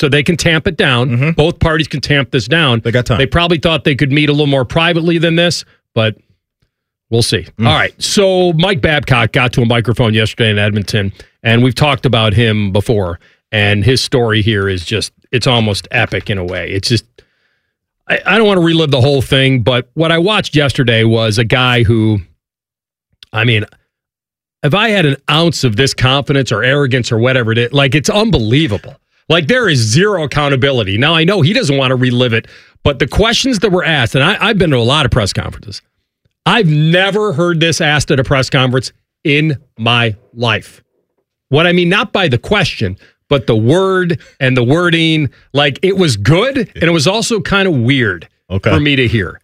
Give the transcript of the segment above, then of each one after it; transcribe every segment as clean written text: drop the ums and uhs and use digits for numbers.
so they can tamp it down. Mm-hmm. Both parties can tamp this down. They got time. They probably thought they could meet a little more privately than this, but we'll see. All right, so Mike Babcock got to a microphone yesterday in Edmonton, and we've talked about him before, and his story here is just, it's almost epic in a way. It's just, I don't want to relive the whole thing, but what I watched yesterday was a guy who, I mean, if I had an ounce of this confidence or arrogance or whatever it is, like, it's unbelievable. Like, there is zero accountability. Now, I know he doesn't want to relive it, but the questions that were asked, and I've been to a lot of press conferences, I've never heard this asked at a press conference in my life. What I mean, not by the question, but the word and the wording, like, it was good, and it was also kind of weird for me to hear.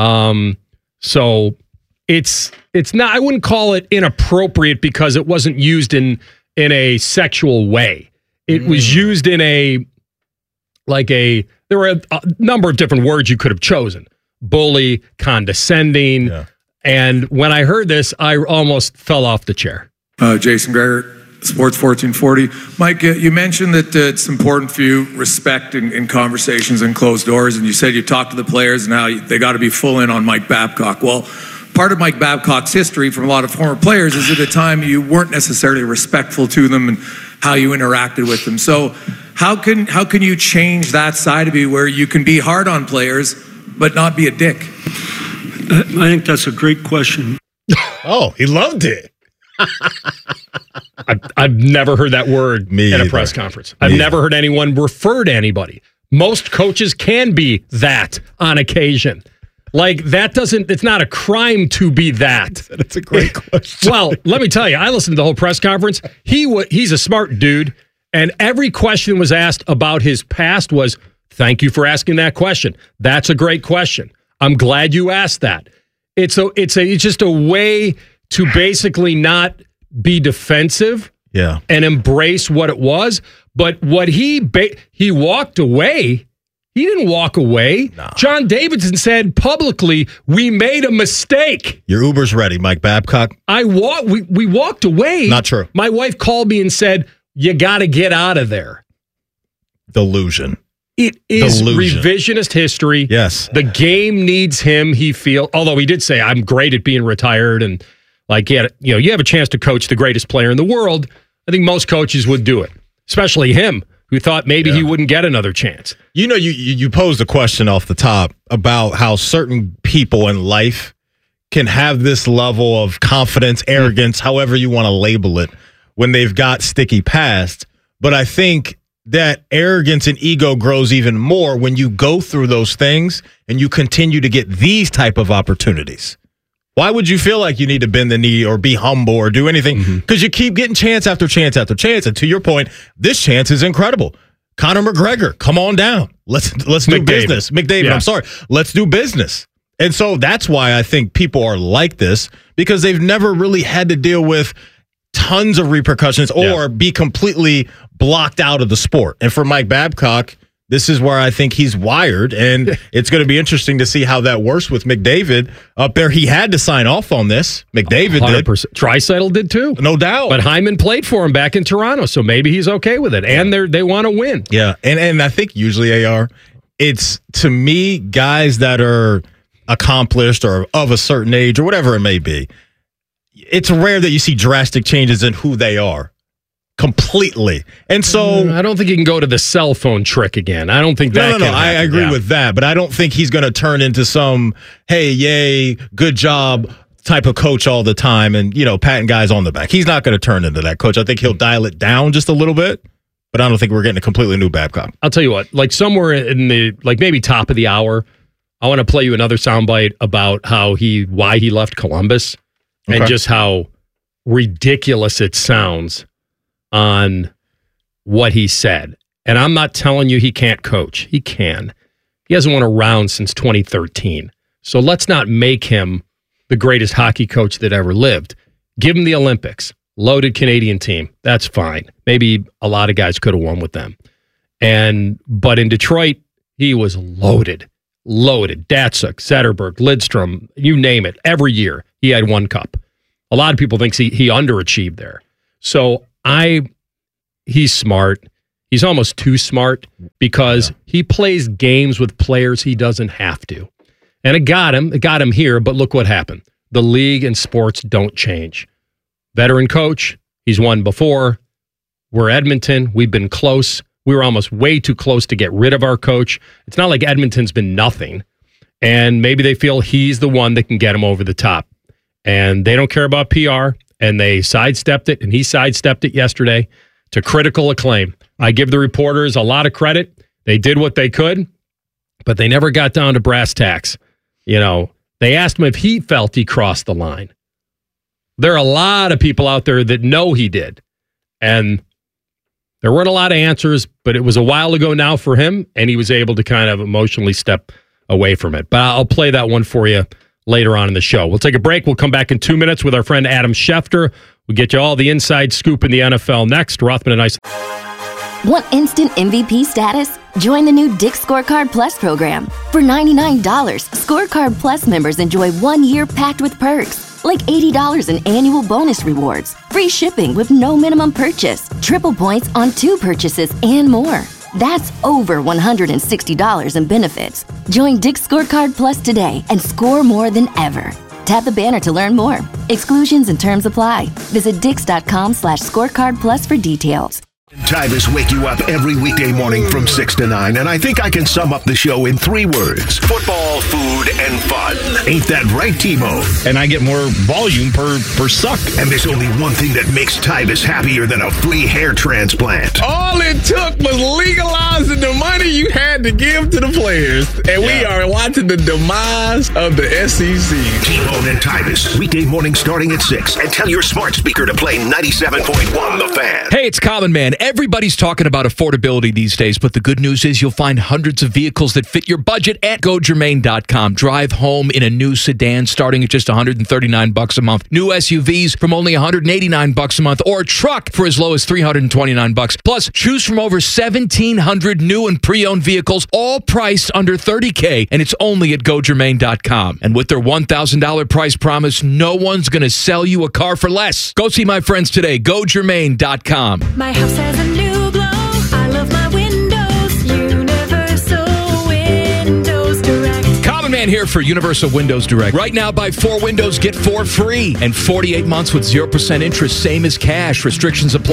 So it's not, I wouldn't call it inappropriate because it wasn't used in a sexual way. It was used in there were a number of different words you could have chosen. Bully, condescending. Yeah. And when I heard this, I almost fell off the chair. Jason Greger, Sports 1440. Mike, you mentioned that it's important for you respect in conversations and closed doors, and you said you talked to the players and how they got to be full in on Mike Babcock. Well, part of Mike Babcock's history from a lot of former players is at a time you weren't necessarily respectful to them and how you interacted with them. So how can you change that side of you where you can be hard on players but not be a dick? I think that's a great question. Oh, he loved it. I've never heard that word at a press conference. I've never heard anyone refer to anybody. Most coaches can be that on occasion. Like, that doesn't, it's not a crime to be that. That's a great question. Well, let me tell you, I listened to the whole press conference. He's a smart dude, and every question was asked about his past was, thank you for asking that question. That's a great question. I'm glad you asked that. It's just a way to basically not be defensive and embrace what it was. But what he walked away. He didn't walk away. No. John Davidson said publicly, we made a mistake. Your Uber's ready, Mike Babcock. We walked away. Not true. My wife called me and said, you got to get out of there. Delusion. It is revisionist history. Yes. The game needs him, although he did say, I'm great at being retired, and like, you have a chance to coach the greatest player in the world. I think most coaches would do it, especially him, who thought maybe he wouldn't get another chance. You posed a question off the top about how certain people in life can have this level of confidence, arrogance, however you want to label it, when they've got sticky past. But I think that arrogance and ego grows even more when you go through those things and you continue to get these type of opportunities. Why would you feel like you need to bend the knee or be humble or do anything? Because you keep getting chance after chance after chance. And to your point, this chance is incredible. Conor McGregor, come on down. Let's do business. McDavid, I'm sorry. Let's do business. And so that's why I think people are like this, because they've never really had to deal with tons of repercussions or be completely blocked out of the sport. And for Mike Babcock, this is where I think he's wired, and it's going to be interesting to see how that works with McDavid up there. He had to sign off on this. McDavid 100%. did. Draisaitl did too. No doubt. But Hyman played for him back in Toronto, so maybe he's okay with it. And they want to win. Yeah, and I think usually, AR, it's, to me, guys that are accomplished or of a certain age or whatever it may be, it's rare that you see drastic changes in who they are. Completely. And so I don't think he can go to the cell phone trick again. I don't think that No, I agree with that, but I don't think he's going to turn into some, hey, yay, good job type of coach all the time and, patting guys on the back. He's not going to turn into that coach. I think he'll dial it down just a little bit, but I don't think we're getting a completely new Babcock. I'll tell you what, like somewhere in the, like maybe top of the hour, I want to play you another soundbite about why he left Columbus and just how ridiculous it sounds on what he said. And I'm not telling you he can't coach. He can. He hasn't won a round since 2013. So let's not make him the greatest hockey coach that ever lived. Give him the Olympics. Loaded Canadian team. That's fine. Maybe a lot of guys could have won with them. But in Detroit, he was loaded. Datsuk, Zetterberg, Lidstrom, you name it. Every year, he had one cup. A lot of people think he underachieved there. So he's smart. He's almost too smart because he plays games with players he doesn't have to. And it got him here, but look what happened. The league and sports don't change. Veteran coach, he's won before. We're Edmonton. We've been close. We were almost way too close to get rid of our coach. It's not like Edmonton's been nothing. And maybe they feel he's the one that can get them over the top. And they don't care about PR, and they sidestepped it, and he sidestepped it yesterday to critical acclaim. I give the reporters a lot of credit. They did what they could, but they never got down to brass tacks. You know, they asked him if he felt he crossed the line. There are a lot of people out there that know he did. And there weren't a lot of answers, but it was a while ago now for him, and he was able to kind of emotionally step away from it. But I'll play that one for you later on in the show. We'll take a break. We'll come back in 2 minutes with our friend Adam Schefter. We'll get you all the inside scoop in the NFL next. Rothman and I. Want instant MVP status? Join the new Dick's Scorecard Plus program. For $99, Scorecard Plus members enjoy 1 year packed with perks, like $80 in annual bonus rewards, free shipping with no minimum purchase, triple points on 2 purchases, and more. That's over $160 in benefits. Join Dick's Scorecard Plus today and score more than ever. Tap the banner to learn more. Exclusions and terms apply. Visit Dix.com/scorecard plus for details. Tybus wake you up every weekday morning from 6 to 9, and I think I can sum up the show in 3 words. Football, food, and fun. Ain't that right, T-Mo? And I get more volume per suck. And there's only one thing that makes Tybus happier than a free hair transplant. All it took was legalizing the money you had to give to the players. And we are watching the demise of the SEC. T-Bone and Tybus, weekday morning starting at 6. And tell your smart speaker to play 97.1 The Fan. Hey, it's Common Man. Everybody's talking about affordability these days, but the good news is you'll find hundreds of vehicles that fit your budget at GoGermain.com. Drive home in a new sedan starting at just $139 a month. New SUVs from only $189 a month, or a truck for as low as $329. Plus, choose from over 1,700 new and pre-owned vehicles, all priced under $30K, and it's only at GoGermain.com. And with their $1,000 price promise, no one's going to sell you a car for less. Go see my friends today. GoGermain.com. My house has a new glow. I love my windows. Universal Windows Direct. Common Man here for Universal Windows Direct. Right now, buy 4 windows, get 4 free. And 48 months with 0% interest, same as cash. Restrictions apply.